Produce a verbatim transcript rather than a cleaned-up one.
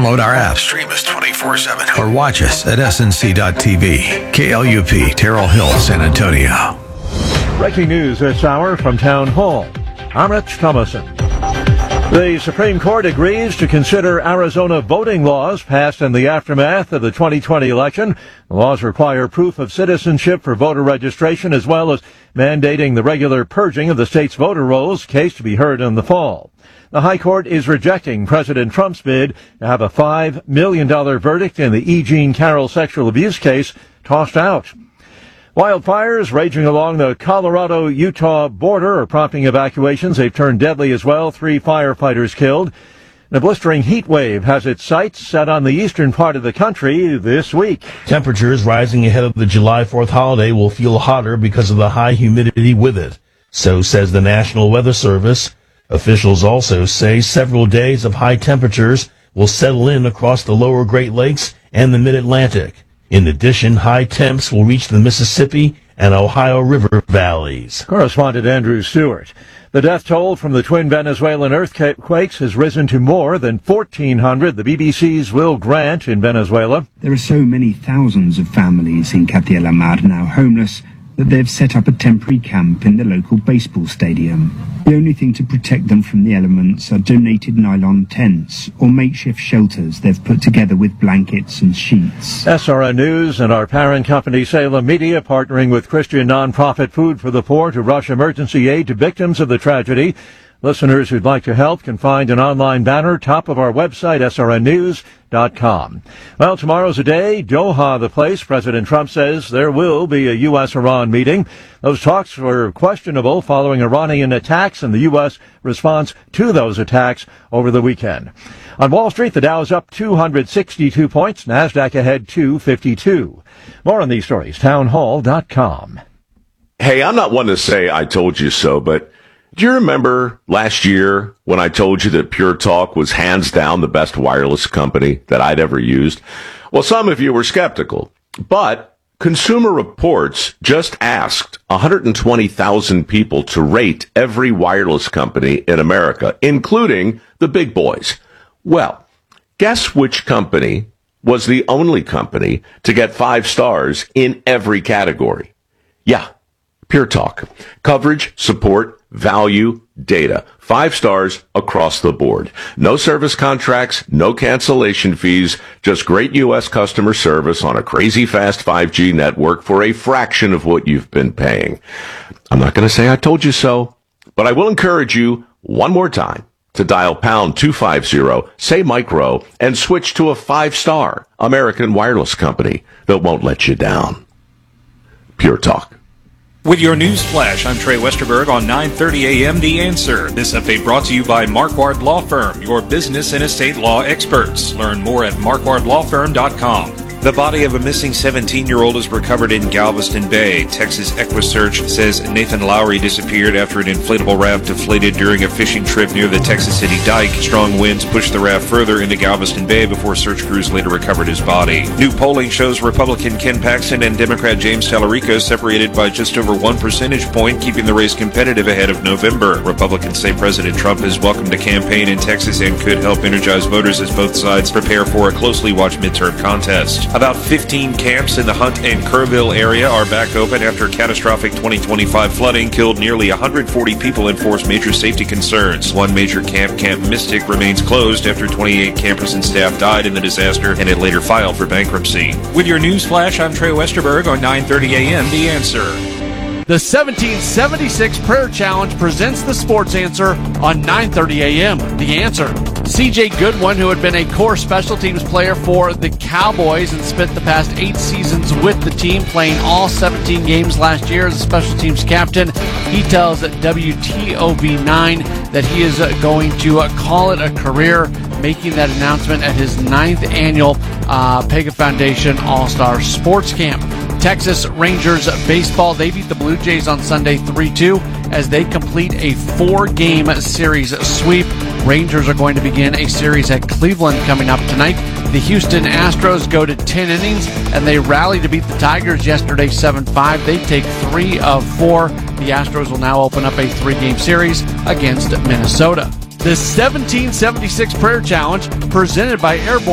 Download our app, stream us twenty-four seven, or watch us at S N C dot T V. K L U P, Terrell Hill, San Antonio. Breaking news this hour from Town Hall. I'm Rich Thomason. The Supreme Court agrees to consider Arizona voting laws passed in the aftermath of the twenty twenty election. The laws require proof of citizenship for voter registration, as well as mandating the regular purging of the state's voter rolls, case to be heard in the fall. The High Court is rejecting President Trump's bid to have a five million dollars verdict in the E. Jean Carroll sexual abuse case tossed out. Wildfires raging along the Colorado-Utah border are prompting evacuations. They've turned deadly as well. Three firefighters killed. A blistering heat wave has its sights set on the eastern part of the country this week. Temperatures rising ahead of the July fourth holiday will feel hotter because of the high humidity with it. So says the National Weather Service. Officials also say several days of high temperatures will settle in across the lower Great Lakes and the Mid-Atlantic. In addition, high temps will reach the Mississippi and Ohio River valleys. Correspondent Andrew Stewart. The death toll from the twin Venezuelan earthquakes has risen to more than fourteen hundred. The B B C's Will Grant in Venezuela. There are so many thousands of families in Capilla Mar now homeless that they've set up a temporary camp in the local baseball stadium. The only thing to protect them from the elements are donated nylon tents or makeshift shelters they've put together with blankets and sheets. S R N News and our parent company Salem Media partnering with Christian nonprofit Food for the Poor to rush emergency aid to victims of the tragedy. Listeners who'd like to help can find an online banner top of our website, S R N news dot com. Well, tomorrow's a day. Doha, the place. President Trump says there will be a U S Iran meeting. Those talks were questionable following Iranian attacks and the U S response to those attacks over the weekend. On Wall Street, the Dow's up two hundred sixty-two points. NASDAQ ahead two fifty-two. More on these stories, town hall dot com. Hey, I'm not one to say I told you so, but do you remember last year when I told you that Pure Talk was hands down the best wireless company that I'd ever used? Well, some of you were skeptical, but Consumer Reports just asked one hundred twenty thousand people to rate every wireless company in America, including the big boys. Well, guess which company was the only company to get five stars in every category? Yeah, Pure Talk. Coverage, support, value, data. Five stars across the board. No service contracts, no cancellation fees, just great U S customer service on a crazy fast five G network for a fraction of what you've been paying. I'm not going to say I told you so, but I will encourage you one more time to dial pound two fifty, say micro, and switch to a five-star American wireless company that won't let you down. Pure Talk. With your news flash, I'm Trey Westerberg on nine thirty a.m. The Answer. This update brought to you by Marquardt Law Firm, your business and estate law experts. Learn more at marquardt law firm dot com. The body of a missing seventeen-year-old is recovered in Galveston Bay. Texas EquiSearch says Nathan Lowry disappeared after an inflatable raft deflated during a fishing trip near the Texas City Dike. Strong winds pushed the raft further into Galveston Bay before search crews later recovered his body. New polling shows Republican Ken Paxton and Democrat James Tallarico separated by just over one percentage point, keeping the race competitive ahead of November. Republicans say President Trump is welcome to campaign in Texas and could help energize voters as both sides prepare for a closely watched midterm contest. About fifteen camps in the Hunt and Kerrville area are back open after catastrophic twenty twenty-five flooding killed nearly one hundred forty people and forced major safety concerns. One major camp, Camp Mystic, remains closed after twenty-eight campers and staff died in the disaster, and it later filed for bankruptcy. With your news flash, I'm Trey Westerberg on nine thirty a.m. The Answer. The seventeen seventy-six Prayer Challenge presents the Sports Answer on nine thirty a.m. The Answer. C J Goodwin, who had been a core special teams player for the Cowboys and spent the past eight seasons with the team, playing all seventeen games last year as a special teams captain, he tells W T O V nine that he is going to call it a career, making that announcement at his ninth annual uh, Pega Foundation All-Star Sports Camp. Texas Rangers baseball, they beat the Blue Jays on Sunday three two as they complete a four-game series sweep. Rangers are going to begin a series at Cleveland coming up tonight. The Houston Astros go to ten innings, and they rally to beat the Tigers yesterday seven five. They take three of four. The Astros will now open up a three-game series against Minnesota. The seventeen seventy-six Prayer Challenge, presented by Airborne